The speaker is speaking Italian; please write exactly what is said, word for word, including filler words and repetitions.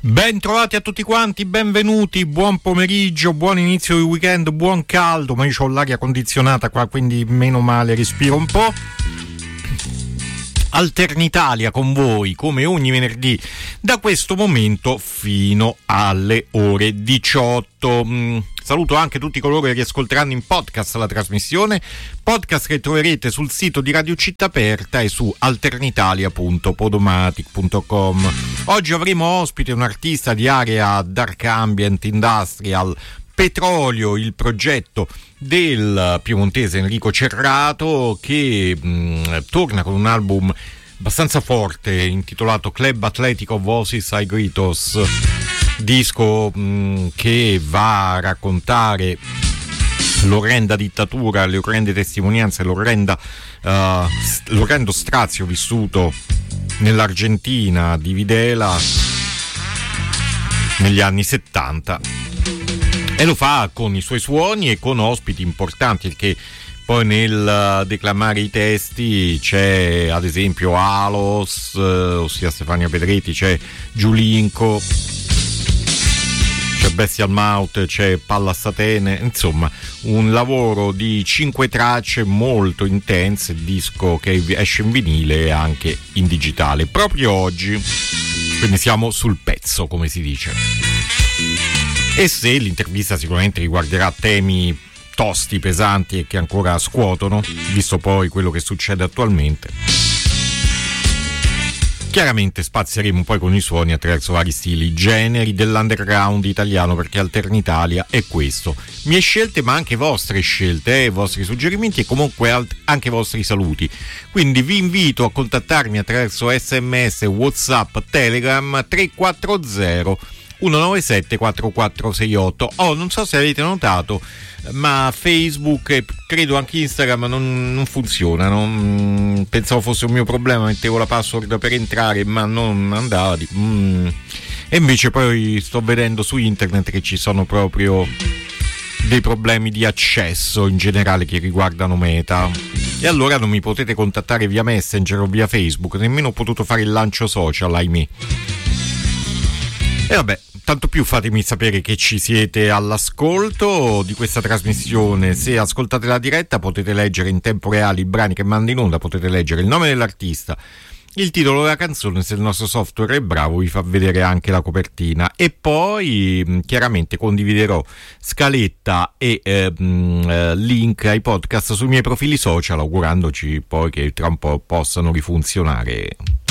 Ben trovati a tutti quanti, benvenuti, buon pomeriggio, buon inizio di weekend, buon caldo, ma io ho l'aria condizionata qua, quindi meno male, respiro un po'. Alternitalia con voi come ogni venerdì da questo momento fino alle ore diciotto. Mm, saluto anche tutti coloro che ascolteranno in podcast la trasmissione, podcast che troverete sul sito di Radio Città Aperta e su alternitalia punto podomatic punto com. Oggi avremo ospite un artista di area dark ambient industrial Petrolio, il progetto del piemontese Enrico Cerrato, che mh, torna con un album abbastanza forte intitolato Club Atletico Voces ai Gritos, disco mh, che va a raccontare l'orrenda dittatura, le orrende testimonianze, l'orrenda, uh, l'orrendo strazio vissuto nell'Argentina di Videla negli anni settanta. E lo fa con i suoi suoni e con ospiti importanti, perché poi nel declamare i testi c'è ad esempio Alos, eh, ossia Stefania Pedretti, c'è Giulinco, c'è Bestial Mouth, c'è Pallas Atene, insomma un lavoro di cinque tracce molto intense, disco che esce in vinile e anche in digitale proprio oggi, quindi siamo sul pezzo, come si dice. E se l'intervista sicuramente riguarderà temi tosti, pesanti e che ancora scuotono, visto poi quello che succede attualmente, chiaramente spazieremo poi con i suoni attraverso vari stili, generi dell'underground italiano, perché Alternitalia è questo. Mie scelte, ma anche vostre scelte, eh, vostri suggerimenti e comunque alt- anche vostri saluti. Quindi vi invito a contattarmi attraverso sms, WhatsApp, Telegram tre quattro zero uno nove sette quattro quattro sei otto. Oh, non so se avete notato, ma Facebook e credo anche Instagram non, non funzionano. Pensavo fosse un mio problema, mettevo la password per entrare ma non andava. Mm. E invece poi sto vedendo su internet che ci sono proprio dei problemi di accesso in generale che riguardano Meta, e allora non mi potete contattare via Messenger o via Facebook, nemmeno ho potuto fare il lancio social, ahimè. E vabbè, tanto più fatemi sapere che ci siete all'ascolto di questa trasmissione. Se ascoltate la diretta potete leggere in tempo reale i brani che mando in onda, potete leggere il nome dell'artista, il titolo della canzone, se il nostro software è bravo vi fa vedere anche la copertina, e poi chiaramente condividerò scaletta e eh, link ai podcast sui miei profili social, augurandoci poi che tra un po' possano rifunzionare